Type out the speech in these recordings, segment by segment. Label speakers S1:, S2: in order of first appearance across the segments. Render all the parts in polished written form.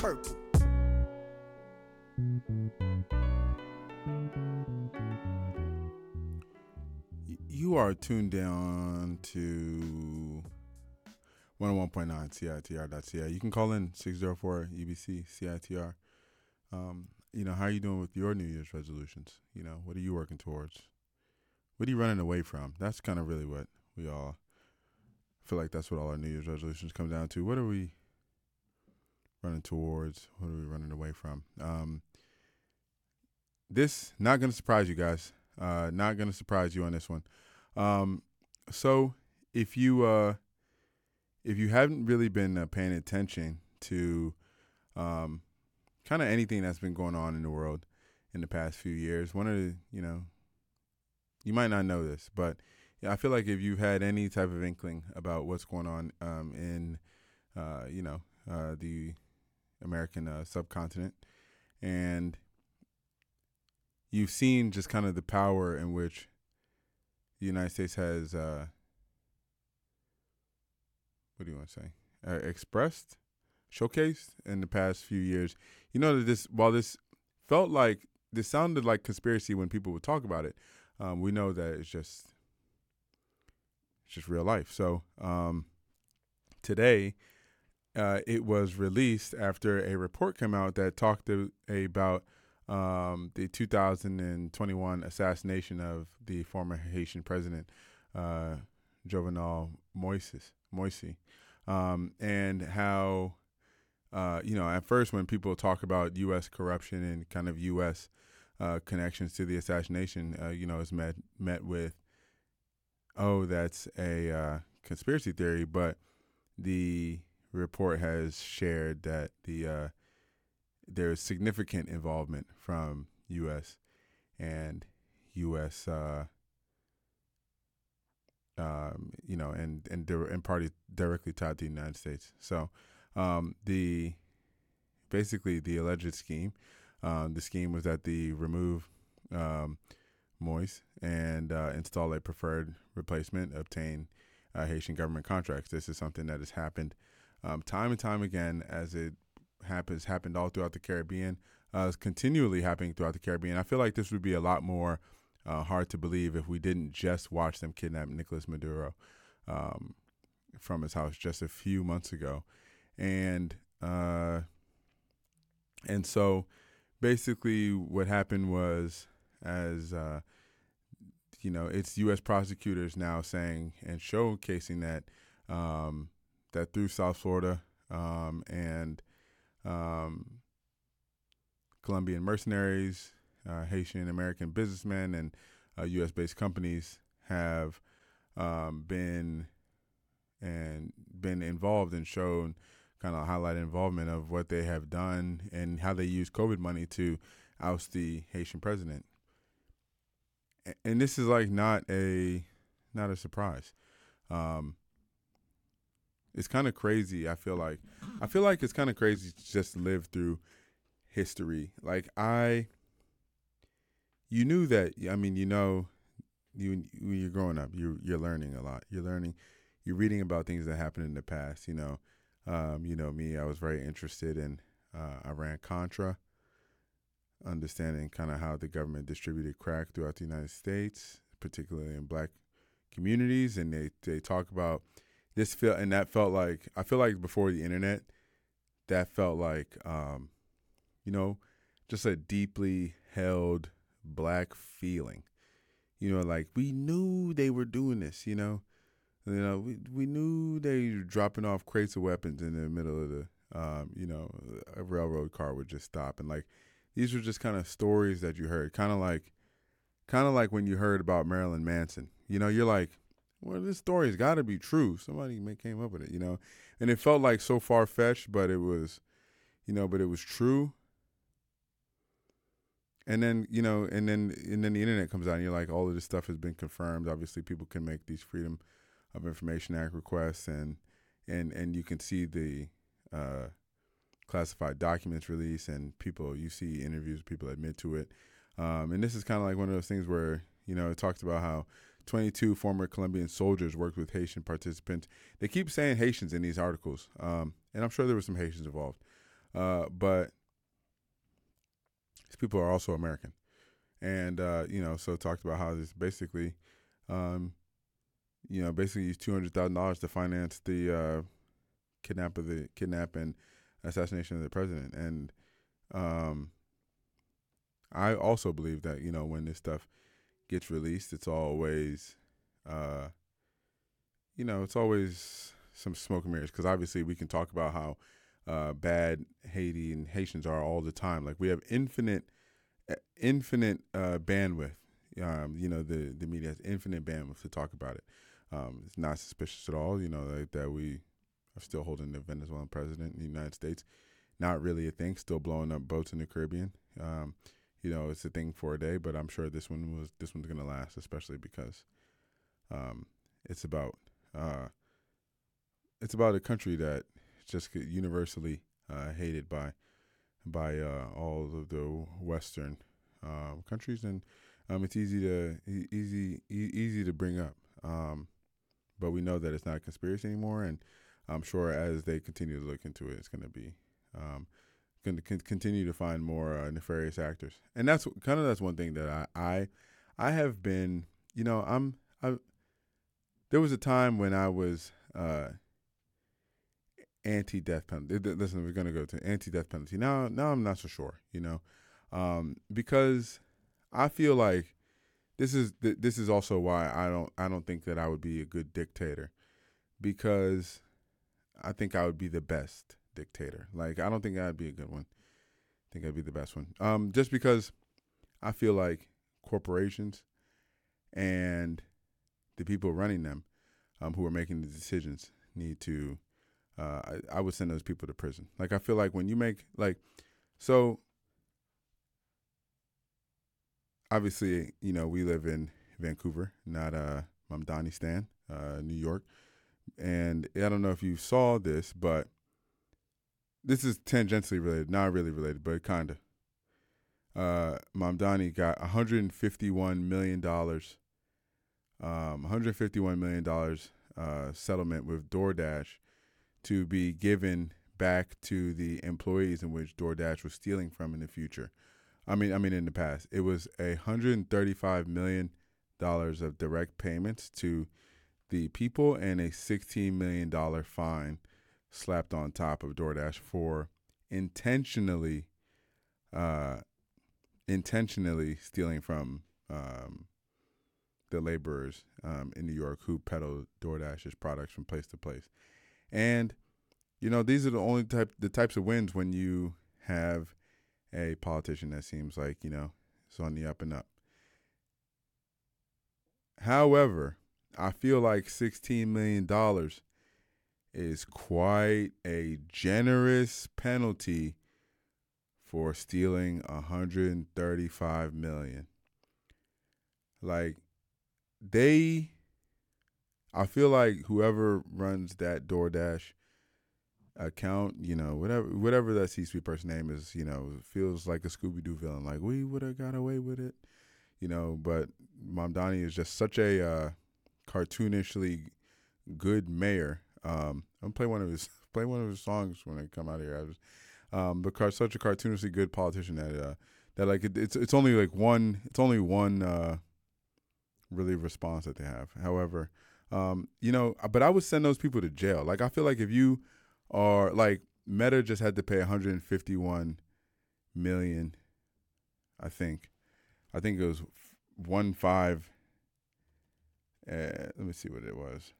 S1: Purple.
S2: You are tuned down to 101.9 CITR.ca. You can call in 604 EBC CITR. How are you doing with your New Year's resolutions? What are you working towards? What are you running away from? That's kind of really what we all feel like. That's what all our New Year's resolutions come down to. What are we running towards? What are we running away from? This not going to surprise you guys. Not going to surprise you on this one. So if you haven't really been paying attention to kind of anything that's been going on in the world in the past few years, one of the, you might not know this, but I feel like if you've had any type of inkling about what's going on in the American subcontinent, and you've seen just kind of the power in which the United States has, what do you want to say, expressed, showcased in the past few years. That while this sounded like conspiracy when people would talk about it, we know that it's just real life. So today, it was released after a report came out that talked about the 2021 assassination of the former Haitian president, Jovenel Moise, and how, at first when people talk about U.S. corruption and kind of U.S. Connections to the assassination, is met with, oh, that's a conspiracy theory, but the report has shared that there's significant involvement from U.S. and U.S. And parties directly tied to the United States. So basically the alleged scheme, the scheme was that they remove Moise and install a preferred replacement, obtain Haitian government contracts. This is something that has happened time and time again, as it happened all throughout the Caribbean. It's continually happening throughout the Caribbean. I feel like this would be a lot more hard to believe if we didn't just watch them kidnap Nicolas Maduro from his house just a few months ago. And so basically what happened was, as it's U.S. prosecutors now saying and showcasing that that through South Florida and Colombian mercenaries, Haitian American businessmen, and U.S.-based companies have been involved and shown kind of highlighted involvement of what they have done and how they use COVID money to oust the Haitian president. And this is like not a surprise. It's kind of crazy. I feel like it's kind of crazy to just live through history. Like you knew that. I mean, when you're growing up, you're learning a lot. You're reading about things that happened in the past. Me, I was very interested in Iran-Contra, understanding kind of how the government distributed crack throughout the United States, particularly in black communities. And they talk about this that felt like, I feel like before the internet, that felt like, just a deeply held black feeling. Like we knew they were doing this, we knew they were dropping off crates of weapons in the middle of the, a railroad car would just stop. And like, these were just kind of stories that you heard, kind of like when you heard about Marilyn Manson. You're like, well, this story's got to be true. Somebody came up with it, and it felt like so far fetched, but it was true. And then, and then the internet comes out and you're like, all of this stuff has been confirmed. Obviously, people can make these Freedom of Information Act requests, and you can see the classified documents released, and you see interviews, people admit to it. And this is kind of like one of those things where, it talks about how 22 former Colombian soldiers worked with Haitian participants. They keep saying Haitians in these articles, and I'm sure there were some Haitians involved. But these people are also American, and so talked about how this basically, um, basically used $200,000 to finance the kidnap and assassination of the president, and um, I also believe that when this stuff gets released, it's always, it's always some smoke and mirrors, because obviously we can talk about how bad Haiti and Haitians are all the time. Like, we have infinite bandwidth. The media has infinite bandwidth to talk about it. It's not suspicious at all. That we are still holding the Venezuelan president in the United States. Not really a thing. Still blowing up boats in the Caribbean. It's a thing for a day, but I'm sure this one's gonna last, especially because it's about a country that just universally hated by all of the Western countries, and it's easy to bring up. But we know that it's not a conspiracy anymore, and I'm sure as they continue to look into it, it's going to be going to continue to find more nefarious actors. And that's one thing that I have been. There was a time when I was anti-death penalty. Listen, we're going to go to anti-death penalty. Now I'm not so sure, because I feel like this is also why I don't think that I would be a good dictator, because I think I would be the best dictator. Like, I don't think I'd be a good one. I think I'd be the best one. Just because I feel like corporations and the people running them, who are making the decisions, need to. I would send those people to prison. Like, I feel like when you make so. Obviously, we live in Vancouver, not Mamdani Stan, New York. And I don't know if you saw this, but this is tangentially related, not really related, but kind of. Mamdani got $151 million, settlement with DoorDash to be given back to the employees in which DoorDash was stealing from in the future. I mean, in the past, it was $135 million of direct payments to the people and a $16 million fine slapped on top of DoorDash for intentionally stealing from the laborers in New York who peddle DoorDash's products from place to place. And these are the types of wins when you have a politician that seems like, it's on the up and up. However, I feel like $16 million is quite a generous penalty for stealing $135 million. Like, I feel like whoever runs that DoorDash account, whatever that C-suite person name is, feels like a Scooby-Doo villain. Like, we would have got away with it, but Mamdani is just such a cartoonishly good mayor. I'm gonna play one of his songs when I come out here. But such a cartoonishly good politician that like it's only like one really response that they have. However, but I would send those people to jail. Like, I feel like if you are like, Meta just had to pay $151 million. I think it was 1.5. Let me see what it was.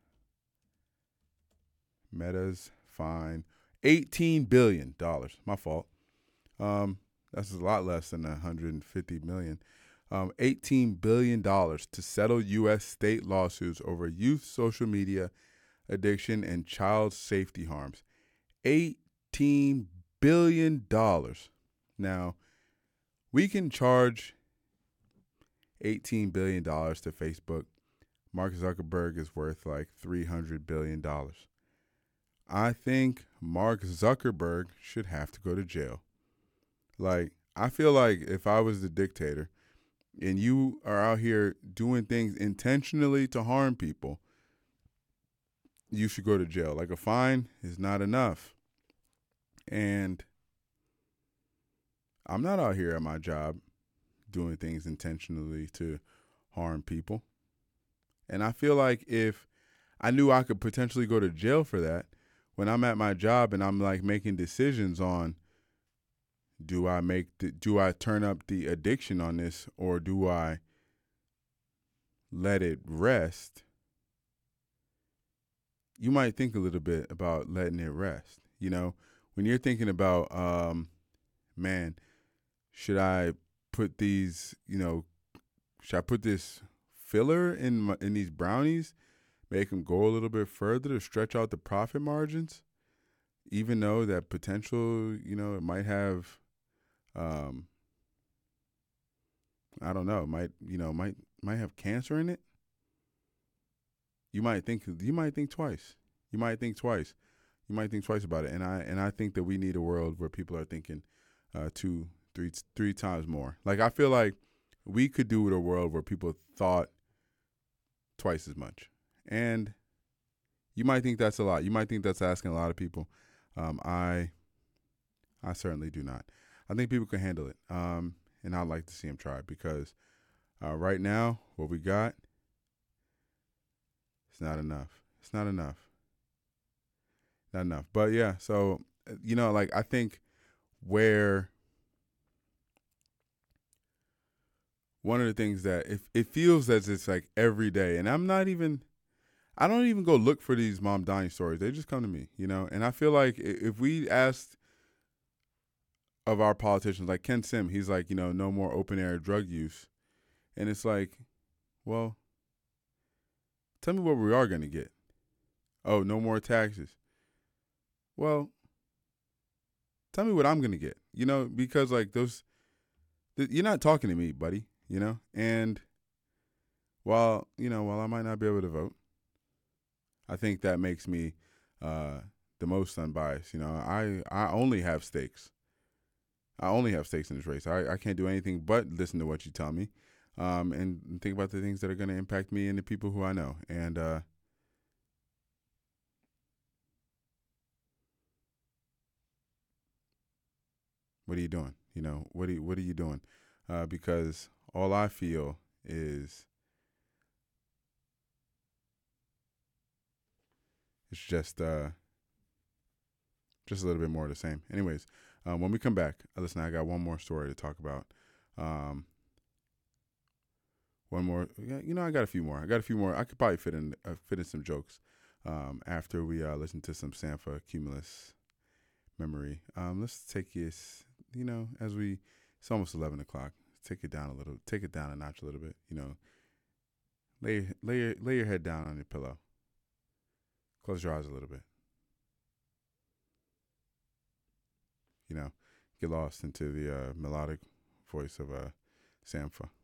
S2: Meta's fine, $18 billion. My fault. That's a lot less than $150 million. $18 billion to settle U.S. state lawsuits over youth social media addiction and child safety harms. $18 billion. Now, we can charge $18 billion to Facebook. Mark Zuckerberg is worth like $300 billion. I think Mark Zuckerberg should have to go to jail. Like, I feel like if I was the dictator and you are out here doing things intentionally to harm people, you should go to jail. Like, a fine is not enough. And I'm not out here at my job doing things intentionally to harm people. And I feel like if I knew I could potentially go to jail for that, when I'm at my job and I'm like making decisions on do I turn up the addiction on this, or do I let it rest? You might think a little bit about letting it rest. You know, when you're thinking about, man, should I put these, should I put this filler in these brownies, make them go a little bit further to stretch out the profit margins, even though that potential, it might have, I don't know, might have cancer in it. You might think twice. You might think twice. You might think twice about it. And I think that we need a world where people are thinking two, three times more. Like, I feel like we could do with a world where people thought twice as much. And you might think that's a lot. You might think that's asking a lot of people. I certainly do not. I think people can handle it. And I'd like to see them try, because right now, what we got, it's not enough. It's not enough. Not enough. But yeah, so, like, I think where one of the things that it feels as it's like every day, and I don't even go look for these mom dying stories. They just come to me, and I feel like if we asked of our politicians, like Ken Sim, he's like, no more open air drug use. And it's like, well, tell me what we are going to get. Oh, no more taxes. Well, tell me what I'm going to get, because like you're not talking to me, buddy, and while I might not be able to vote, I think that makes me the most unbiased. I only have stakes. I only have stakes in this race. I can't do anything but listen to what you tell me, and think about the things that are going to impact me and the people who I know. And what are you doing? What are you doing? Because all I feel is it's just a little bit more of the same. Anyways, when we come back, listen, I got one more story to talk about. One more, I got a few more. I could probably fit in some jokes after we listen to some Sampha Cumulus Memory. Let's take this, it's almost 11 o'clock. Take it down a notch a little bit. Lay your head down on your pillow. Close your eyes a little bit. Get lost into the melodic voice of Sampha.